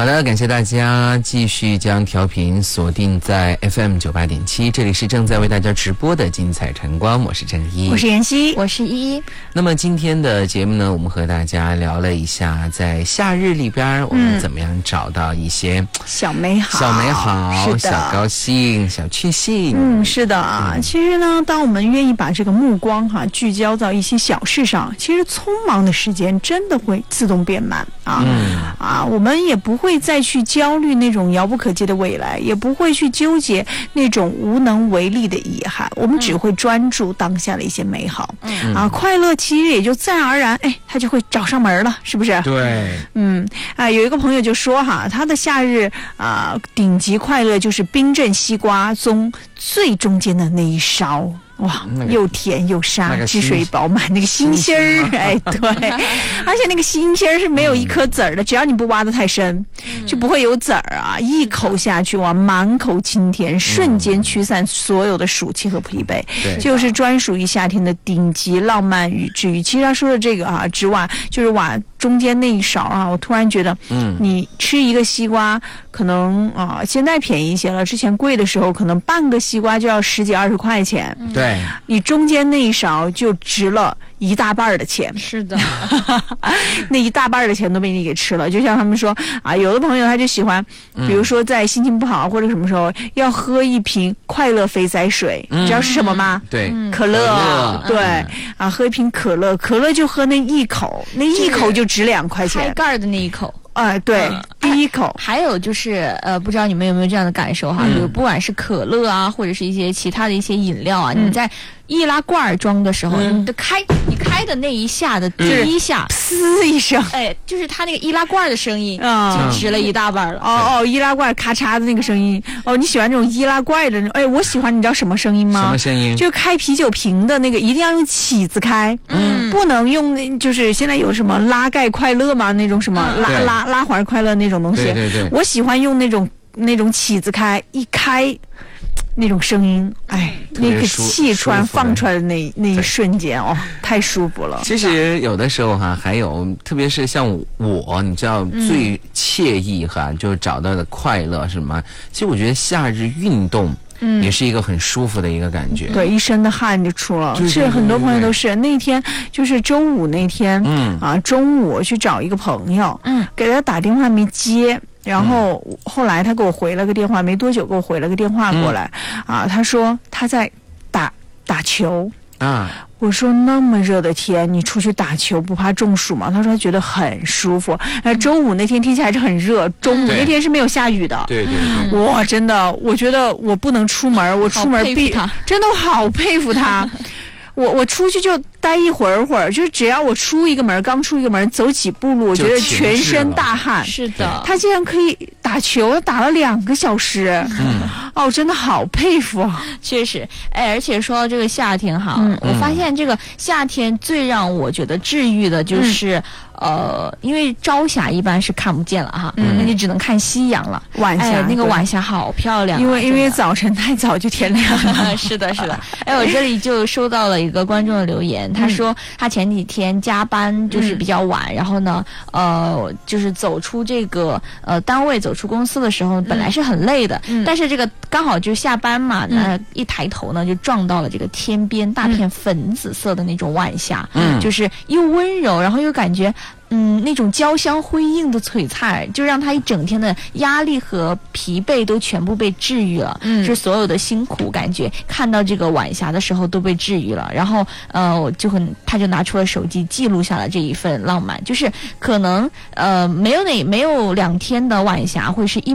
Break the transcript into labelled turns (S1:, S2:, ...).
S1: 好的，感谢大家继续将调频锁定在 FM 98.7，这里是正在为大家直播的精彩晨光，我是郑一，
S2: 我是妍希，
S3: 我是依依。
S1: 那么今天的节目呢，我们和大家聊了一下在夏日里边我们怎么样找到一些
S2: 小美好、
S1: 是的，小高兴、小确幸。
S2: 是的其实呢，当我们愿意把这个目光聚焦到一些小事上，其实匆忙的时间真的会自动变慢我们也不会再去焦虑那种遥不可及的未来，也不会去纠结那种无能为力的遗憾，我们只会专注当下的一些美好快乐其实也就自然而然它就会找上门了，是不是？
S1: 对，
S2: 有一个朋友就说他的夏日顶级快乐就是冰镇西瓜中最中间的那一勺，哇，又甜又沙，汁水饱满，那个心心儿，对，而且那个心心儿是没有一颗籽儿的，只要你不挖得太深，就不会有籽儿一口下去满口清甜，瞬间驱散所有的暑气和疲惫，就是专属于夏天的顶级浪漫与治愈。其实他说的这个纸碗就是碗中间那一勺我突然觉得，你吃一个西瓜可能现在便宜一些了，之前贵的时候可能半个西瓜就要10几20块钱，
S1: 对，
S2: 你中间那一勺就值了一大半的钱。
S3: 是的
S2: 那一大半的钱都被你给吃了。就像他们说有的朋友他就喜欢比如说在心情不好或者什么时候要喝一瓶快乐肥仔水，你知道是什么吗？
S1: 对，
S2: 可乐，对喝一瓶可乐就喝那一口，那一口就值2块钱，
S3: 开盖的那一口
S2: 对，第一口。
S3: 还有就是不知道你们有没有这样的感受比如不管是可乐或者是一些其他的一些饮料你在易拉罐装的时候，你开的那一下的第一下，
S2: 噗一声，
S3: 就是它那个易拉罐的声音，就值了一大半了。
S2: 易拉罐咔嚓的那个声音，你喜欢这种易拉罐的那种？我喜欢，你知道什么声音吗？
S1: 什么声音？
S2: 就开啤酒瓶的那个，一定要用起子开，不能用就是现在有什么拉盖快乐嘛，那种什么拉环快乐那种东西。
S1: 对，
S2: 我喜欢用那种起子开，一开。那种声音，那个气放出来的那一瞬间太舒服了。
S1: 其实有的时候还有，特别是像我，你知道最惬意就是找到的快乐是什么？其实我觉得夏日运动。也是一个很舒服的一个感觉，
S2: 对，一身的汗就出了。是很多朋友都是那天就是周五那天，中午去找一个朋友，给他打电话没接。然后后来他给我回了个电话，没多久给我回了个电话过来，他说他在打球我说那么热的天，你出去打球不怕中暑吗？他说他觉得很舒服。周五那天天气还是很热，中午那天是没有下雨的。
S1: 对，
S2: 哇，真的，我觉得我不能出门，我出门真的好佩服他。我出去就待一会儿，就是只要我刚出一个门，走几步路，我觉得全身大汗。
S3: 是的，
S2: 他竟然可以打球，打了2个小时。真的好佩服。
S3: 确实，而且说到这个夏天我发现这个夏天最让我觉得治愈的就是。因为朝霞一般是看不见了你只能看夕阳了。
S2: 晚霞，
S3: 那个晚霞好漂亮。
S2: 因为早晨太早就天亮了。
S3: 是的。我这里就收到了一个观众的留言，他说他前几天加班就是比较晚，然后呢，就是走出这个单位走出公司的时候，本来是很累的，但是这个刚好就下班嘛，一抬头呢就撞到了这个天边大片粉紫色的那种晚霞，就是又温柔，然后又感觉。那种交相辉映的璀璨，就让他一整天的压力和疲惫都全部被治愈了。就所有的辛苦感觉，看到这个晚霞的时候都被治愈了。然后，他就拿出了手机记录下了这一份浪漫。就是可能没有2天的晚霞会是